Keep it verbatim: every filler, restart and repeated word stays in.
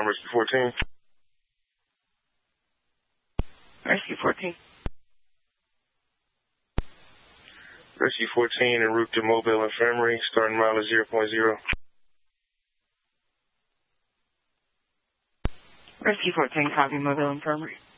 Rescue fourteen. Rescue fourteen. Rescue fourteen en route to Mobile Infirmary, starting mileage zero point zero. Rescue fourteen, copy Mobile Infirmary.